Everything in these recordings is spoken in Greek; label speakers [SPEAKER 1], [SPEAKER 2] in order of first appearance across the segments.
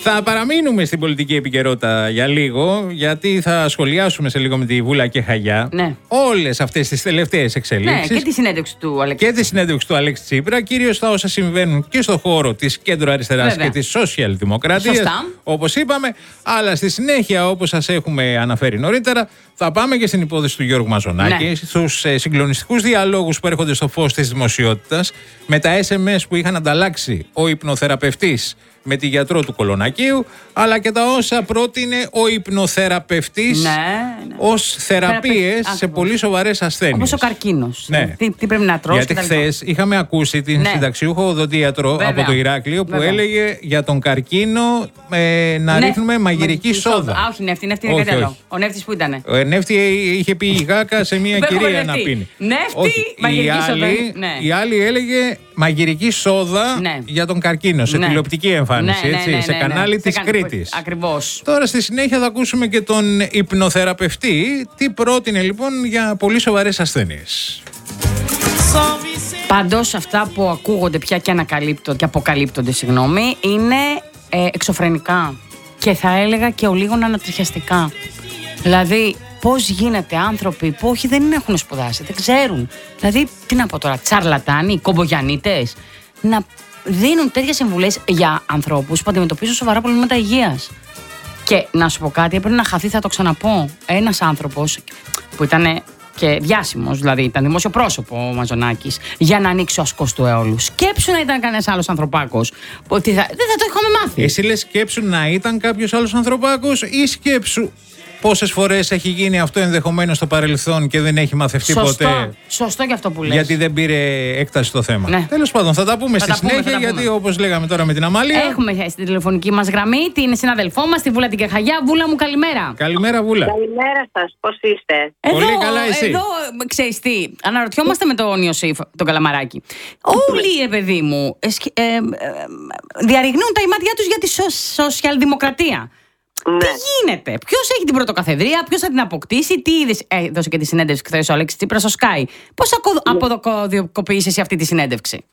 [SPEAKER 1] Θα παραμείνουμε στην πολιτική επικαιρότητα για λίγο, γιατί θα σχολιάσουμε σε λίγο με τη Βούλα και Χαγιά όλες αυτές τις τελευταίες εξελίξεις.
[SPEAKER 2] Ναι, και τη συνέντευξη του Αλέξη.
[SPEAKER 1] Και τη συνέντευξη του Αλέξη Τσίπρα, κυρίως τα όσα συμβαίνουν και στο χώρο της κέντρο-αριστεράς και της σοσιαλδημοκρατίας. Όπως είπαμε, αλλά στη συνέχεια, όπως σας έχουμε αναφέρει νωρίτερα, θα πάμε και στην υπόθεση του Γιώργου Μαζονάκη, στους συγκλονιστικούς διαλόγους που έρχονται στο φως της δημοσιότητας, με τα SMS που είχαν ανταλλάξει ο υπνοθεραπευτής με τη γιατρό του Κολονακίου, αλλά και τα όσα πρότεινε ο υπνοθεραπευτής ως θεραπείες σε πολύ σοβαρές ασθένειες.
[SPEAKER 2] Όπως ο καρκίνος.
[SPEAKER 1] Ναι.
[SPEAKER 2] Τι πρέπει να τρώσει.
[SPEAKER 1] Γιατί χθες είχαμε ακούσει την συνταξιούχο οδοντίατρο από το Ηράκλειο που έλεγε για τον καρκίνο να ρίχνουμε μαγειρική σόδα.
[SPEAKER 2] Όχι, νεύτη είναι κάτι άλλο. Ο νεύτης που ήτανε?
[SPEAKER 1] Ο νεύτη είχε πει η Γάκα σε μια κυρία να πίνει.
[SPEAKER 2] Νεύτη, μαγειρική σόδα.
[SPEAKER 1] Η άλλη έλεγε μαγειρική σόδα για τον καρκίνο σε τηλεοπτική εμφάνιση, σε κανάλι της Κρήτης.
[SPEAKER 2] Ακριβώς.
[SPEAKER 1] Τώρα στη συνέχεια θα ακούσουμε και τον υπνοθεραπευτή, τι πρότεινε λοιπόν για πολύ σοβαρές ασθένειες.
[SPEAKER 2] Πάντως αυτά που ακούγονται πια και αποκαλύπτονται, είναι εξωφρενικά και θα έλεγα και ο λίγων ανατριχιαστικά. Δηλαδή, πώς γίνεται άνθρωποι που όχι δεν έχουν σπουδάσει, δεν ξέρουν. Δηλαδή, τι να πω τώρα, τσαρλατάνοι, κομπογιανίτες, να δίνουν τέτοιες συμβουλές για ανθρώπους που αντιμετωπίζουν σοβαρά προβλήματα υγείας. Και να σου πω κάτι, έπρεπε να χαθεί, θα το ξαναπώ. Ένας άνθρωπος που ήταν και διάσημος, δηλαδή ήταν δημόσιο πρόσωπο ο Μαζονάκης, για να ανοίξει ο ασκός του αιώλου. Σκέψου να ήταν κανένας άλλος ανθρωπάκος. Ότι δεν θα το είχαμε μάθει.
[SPEAKER 1] Εσύ λες σκέψου να ήταν κάποιος άλλος ανθρωπάκος ή σκέψου πόσες φορές έχει γίνει αυτό ενδεχομένως στο παρελθόν και δεν έχει μαθευτεί ποτέ.
[SPEAKER 2] Σωστό και αυτό που λες.
[SPEAKER 1] Γιατί δεν πήρε έκταση στο θέμα. Ναι. Τέλος πάντων, θα τα πούμε στη συνέχεια, γιατί όπως λέγαμε τώρα με την Αμάλεια.
[SPEAKER 2] Έχουμε στην τηλεφωνική μας γραμμή την συναδελφό μας, τη Βούλα την Κεχαγιά. Βούλα μου, καλημέρα.
[SPEAKER 1] Καλημέρα, Βούλα.
[SPEAKER 3] Καλημέρα σας, πώς είστε?
[SPEAKER 1] Πολύ καλά, εσύ?
[SPEAKER 2] Εδώ, ξέρεις τι, αναρωτιόμαστε με τον Ιωσήφ, τον Καλαμαράκη. Όλοι, παιδί μου, διαρριγνούν τα ημάτια τους για τη σοσιαλδημοκρατία.
[SPEAKER 3] Ναι.
[SPEAKER 2] Τι γίνεται, ποιος έχει την πρωτοκαθεδρία, ποιος θα την αποκτήσει, τι είδες? Έδωσε και τη συνέντευξη χθες ο Αλέξης Τσίπρας στο Sky. Πώς αποκωδικοποιείς εσύ αυτή τη συνέντευξη?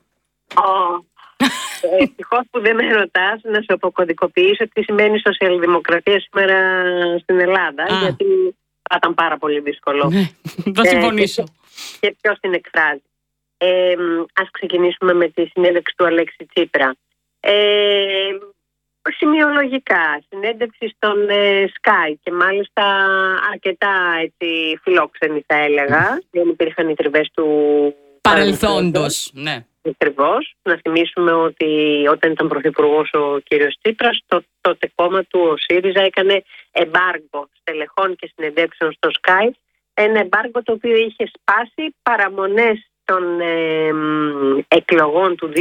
[SPEAKER 3] Ευτυχώς που δεν με ρωτάς να σου αποκωδικοποιήσω τι σημαίνει σοσιαλδημοκρατία σήμερα στην Ελλάδα, γιατί θα ήταν πάρα πολύ δύσκολο.
[SPEAKER 2] Θα συμφωνήσω.
[SPEAKER 3] Και ποιος την εκφράζει. Ας ξεκινήσουμε με τη συνέντευξη του Αλέξη Τσίπρα. Σημειολογικά, συνέντευξη στον Sky και μάλιστα αρκετά έτσι, φιλόξενη θα έλεγα. Δεν υπήρχαν οι τριβές του
[SPEAKER 2] παρελθόντος. Ναι.
[SPEAKER 3] Ακριβώς. Να θυμίσουμε ότι όταν ήταν πρωθυπουργός ο κύριος Τσίπρας, το τότε κόμμα του, ο ΣΥΡΙΖΑ, έκανε εμπάργκο στελεχών και συνεντεύξεων στο Sky. Ένα εμπάργκο το οποίο είχε σπάσει παραμονές των εκλογών του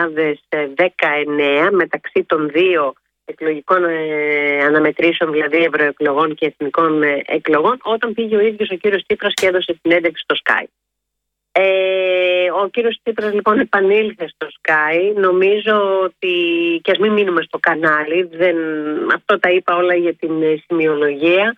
[SPEAKER 3] 2019 μεταξύ των δύο εκλογικών αναμετρήσεων, δηλαδή ευρωεκλογών και εθνικών εκλογών, όταν πήγε ο ίδιος ο κύριος Τσίπρας και έδωσε συνέντευξη στο Sky. Ο κύριος Τσίπρας λοιπόν επανήλθε στο Sky. Νομίζω ότι, και ας μην μείνουμε στο κανάλι, αυτό τα είπα όλα για την σημειολογία,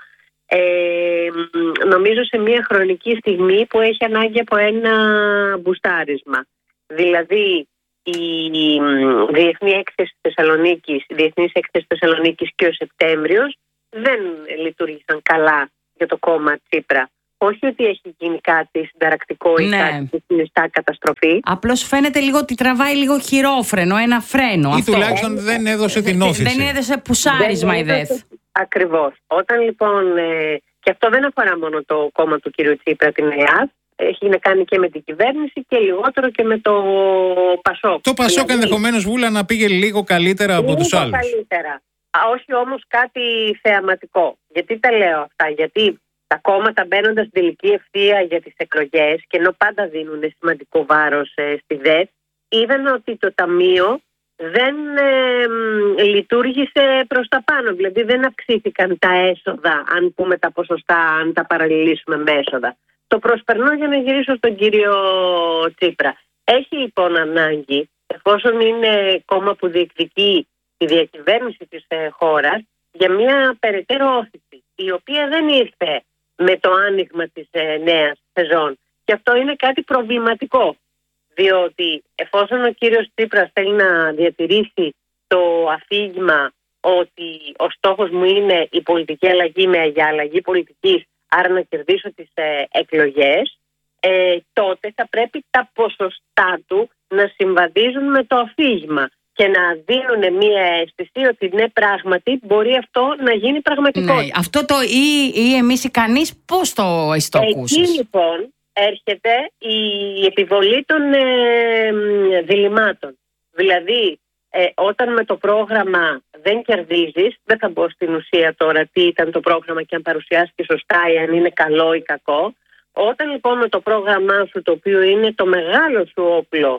[SPEAKER 3] νομίζω σε μια χρονική στιγμή που έχει ανάγκη από ένα μπουστάρισμα. Δηλαδή η Διεθνής Έκθεση Θεσσαλονίκης και ο Σεπτέμβριος δεν λειτουργήσαν καλά για το κόμμα Τσίπρα. Όχι ότι έχει γίνει κάτι συνταρακτικό ή κάτι που συνιστά καταστροφή.
[SPEAKER 2] Απλώς φαίνεται λίγο ότι τραβάει λίγο χειρόφρενο, ένα φρένο.
[SPEAKER 1] Ή τουλάχιστον δεν έδωσε την όθηση.
[SPEAKER 2] Δεν έδωσε πουσάρισμα η ΔΕΘ.
[SPEAKER 3] Ακριβώς. Όταν λοιπόν, και αυτό δεν αφορά μόνο το κόμμα του κύριου Τσίπρα, την ΕΑΔ, έχει να κάνει και με την κυβέρνηση και λιγότερο και με το ΠΑΣΟΚ.
[SPEAKER 1] Το ΠΑΣΟΚ ενδεχομένως, Βούλα, να πήγε λίγο καλύτερα από τους άλλους.
[SPEAKER 3] Καλύτερα. Όχι όμως κάτι θεαματικό. Γιατί τα λέω αυτά? Γιατί τα κόμματα μπαίνοντας στην τελική ευθεία για τις εκλογές, και ενώ πάντα δίνουν σημαντικό βάρος στη ΔΕΘ, είδαν ότι το Ταμείο δεν λειτουργήσε προς τα πάνω. Δηλαδή δεν αυξήθηκαν τα έσοδα, αν πούμε τα ποσοστά, αν τα παραλληλήσουμε με έσοδα. Το προσπερνώ για να γυρίσω στον κύριο Τσίπρα. Έχει λοιπόν ανάγκη, εφόσον είναι κόμμα που διεκδικεί τη διακυβέρνηση της χώρας, για μια περαιτέρω όθηση, η οποία δεν ήρθε με το άνοιγμα της νέας σεζόν. Και αυτό είναι κάτι προβληματικό, διότι εφόσον ο κύριος Τσίπρας θέλει να διατηρήσει το αφήγημα ότι ο στόχος μου είναι η πολιτική αλλαγή με αλλαγή πολιτικής, άρα να κερδίσω τις εκλογές, τότε θα πρέπει τα ποσοστά του να συμβαδίζουν με το αφήγημα και να δίνουν μία αίσθηση ότι ναι, πράγματι μπορεί αυτό να γίνει πραγματικότητα.
[SPEAKER 2] Ναι, αυτό το ή εμείς ή κανείς, πώς το ακούσεις?
[SPEAKER 3] Εκεί λοιπόν έρχεται η επιβολή των διλημάτων. Δηλαδή, όταν με το πρόγραμμα δεν κερδίζεις, δεν θα μπω στην ουσία τώρα τι ήταν το πρόγραμμα και αν παρουσιάστηκε σωστά ή αν είναι καλό ή κακό. Όταν λοιπόν με το πρόγραμμά σου, το οποίο είναι το μεγάλο σου όπλο,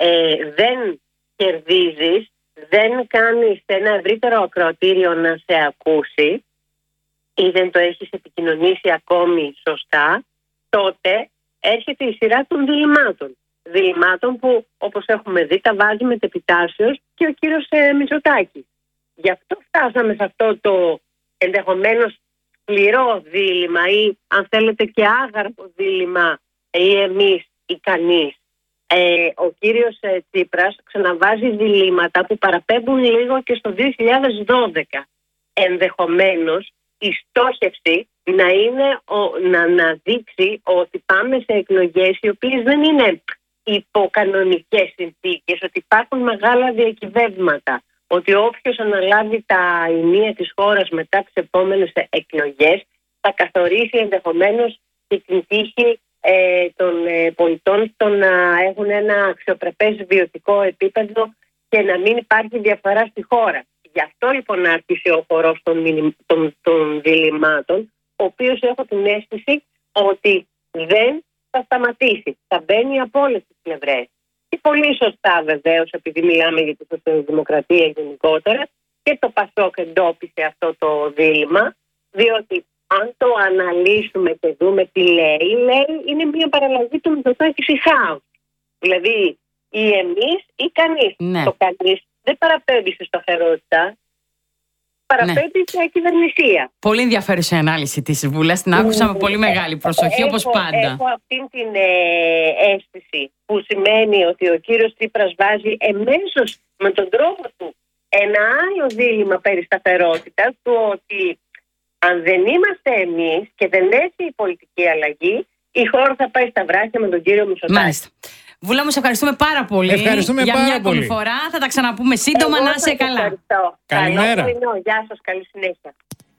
[SPEAKER 3] δεν κερδίζεις, δεν κάνεις ένα ευρύτερο ακροατήριο να σε ακούσει ή δεν το έχεις επικοινωνήσει ακόμη σωστά, τότε έρχεται η σειρά των διλημάτων. Διλημάτων που, όπως έχουμε δει, τα βάζει μετεπιτάσεως και ο κύριος Μητσοτάκης. Γι' αυτό φτάσαμε σε αυτό το ενδεχομένως σκληρό δίλημμα ή αν θέλετε και άγαρπο δίλημμα ή εμείς ή κανείς. Ο κύριος Τσίπρας ξαναβάζει διλήμματα που παραπέμπουν λίγο και στο 2012. Ενδεχομένως η στόχευση να είναι να δείξει ότι πάμε σε εκλογές οι οποίες δεν είναι υποκανονικές συνθήκες, ότι υπάρχουν μεγάλα διακυβεύματα, ότι όποιος αναλάβει τα ηνία της χώρας μετά τις επόμενες εκλογές θα καθορίσει ενδεχομένως και την τύχη των πολιτών στο να έχουν ένα αξιοπρεπές βιωτικό επίπεδο και να μην υπάρχει διαφορά στη χώρα. Γι' αυτό λοιπόν άρχισε ο χορός των διλημάτων, ο οποίος έχω την αίσθηση ότι δεν θα σταματήσει. Θα μπαίνει από όλες τις πλευρές. Και πολύ σωστά βεβαίως, επειδή μιλάμε για τη σοσιαλδημοκρατία γενικότερα, και το ΠΑΣΟΚ εντόπισε αυτό το δίλημμα, διότι αν το αναλύσουμε και δούμε τι λέει είναι μια παραλλαγή του Μητσοτάκη σε χάος. Δηλαδή ή εμείς ή κανείς.
[SPEAKER 2] Ναι.
[SPEAKER 3] Το κανείς δεν παραπέμπει στη σταθερότητα, παραπέμπει σε κυβερνησία.
[SPEAKER 2] Πολύ ενδιαφέρουσα η ανάλυση της Βούλας. Την άκουσα με πολύ μεγάλη προσοχή, όπως πάντα.
[SPEAKER 3] Έχω αυτή την αίσθηση που σημαίνει ότι ο κύριος Τσίπρας βάζει εμέσως με τον τρόπο του ένα άλλο δίλημμα περί σταθερότητας, του ότι αν δεν είμαστε εμείς και δεν έχει η πολιτική αλλαγή, η χώρα θα πάει στα βράχια με τον κύριο Μητσοτάκη.
[SPEAKER 2] Μάλιστα. Βούλα μου, σε ευχαριστούμε πάρα πολύ.
[SPEAKER 1] Ευχαριστούμε
[SPEAKER 2] για
[SPEAKER 1] πάρα
[SPEAKER 2] μια ακόμη
[SPEAKER 1] πολύ.
[SPEAKER 2] φορά. Θα τα ξαναπούμε σύντομα. Να είσαι καλά.
[SPEAKER 3] Ευχαριστώ.
[SPEAKER 1] Καλημέρα.
[SPEAKER 3] Καλό πρωινό. Γεια σας. Καλή συνέχεια.